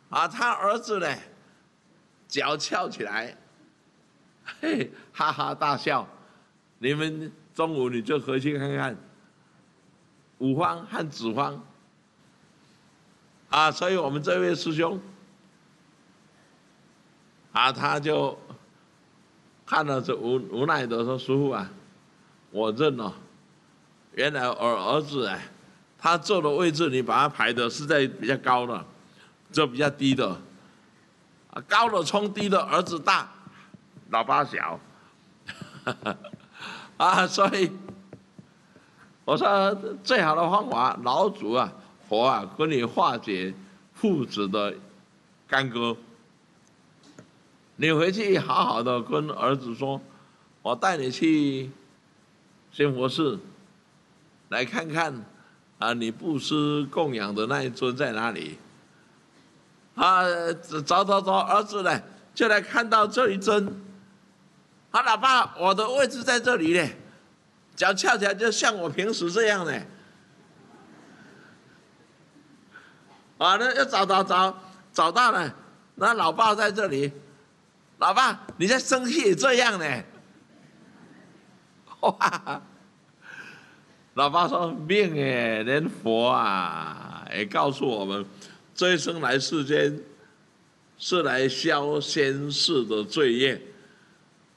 他儿子呢，脚翘起来，嘿，哈哈大笑。你们中午你就回去看看，五方和子方，所以我们这位师兄，他就看了这无奈的说：“师父啊，我认了，原来我儿子他坐的位置你把他排的是在比较高的，这比较低的，高的冲低的儿子大，老爸小，所以我说最好的方法，老祖佛跟你化解父子的干戈。你回去好好的跟儿子说，我带你去仙佛寺来看看你布施供养的那一尊在哪里？找，儿子呢就来看到这一尊。老爸，我的位置在这里呢，脚翘起来就像我平时这样呢。那要找到了，那老爸在这里。老爸，你在生气也这样呢？哇！老爸说：“命连佛也告诉我们，这一生来世间是来消先世的罪业。